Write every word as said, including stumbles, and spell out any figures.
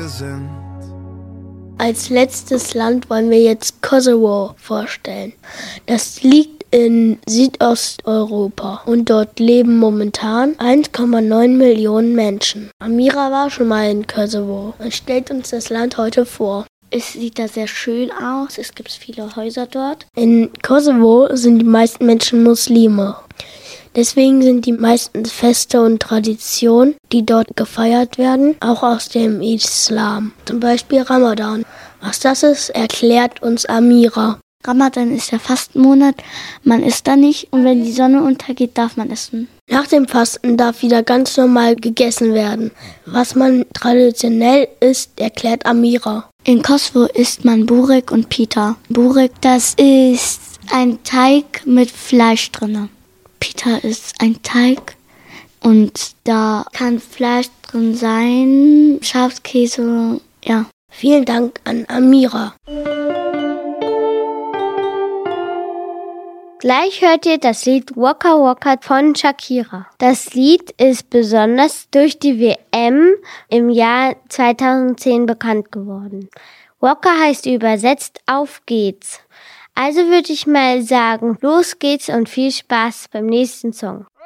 Freunde sind. Als letztes Land wollen wir jetzt Kosovo vorstellen. Das liegt in Südosteuropa und dort leben momentan eins Komma neun Millionen Menschen. Amira war schon mal in Kosovo und stellt uns das Land heute vor. Es sieht da sehr schön aus, es gibt viele Häuser dort. In Kosovo sind die meisten Menschen Muslime. Deswegen sind die meisten Feste und Traditionen, die dort gefeiert werden, auch aus dem Islam. Zum Beispiel Ramadan. Was das ist, erklärt uns Amira. Ramadan ist der Fastenmonat, man isst da nicht und wenn die Sonne untergeht, darf man essen. Nach dem Fasten darf wieder ganz normal gegessen werden. Was man traditionell isst, erklärt Amira. In Kosovo isst man Burek und Pita. Burek, das ist ein Teig mit Fleisch drin. Pita ist ein Teig und da kann Fleisch drin sein, Schafskäse, ja. Vielen Dank an Amira. Gleich hört ihr das Lied Waka Waka von Shakira. Das Lied ist besonders durch die W M im Jahr zweitausendzehn bekannt geworden. Waka heißt übersetzt Auf geht's. Also würde ich mal sagen, los geht's und viel Spaß beim nächsten Song.